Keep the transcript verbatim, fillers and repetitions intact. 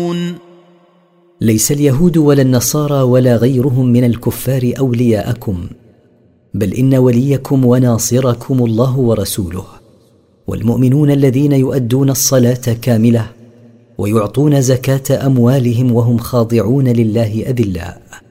خاشعون. ليس اليهود ولا النصارى ولا غيرهم من الكفار أولياءكم، بل إن وليكم وناصركم الله ورسوله، والمؤمنون الذين يؤدون الصلاة كاملة ويعطون زكاة أموالهم وهم خاضعون لله أذلاء.